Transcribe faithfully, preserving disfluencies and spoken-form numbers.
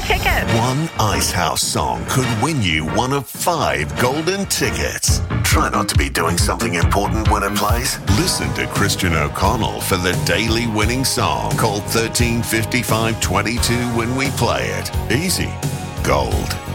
tickets. One Icehouse song could win you one of five golden tickets. Try not to be doing something important when it plays. Listen to Christian O'Connell for the daily winning song. Call thirteen fifty-five twenty-two when we play it. Easy. Gold.